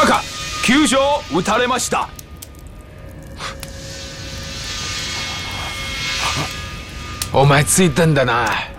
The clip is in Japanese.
タカ、救助を打たれました。 お前ついてんだな。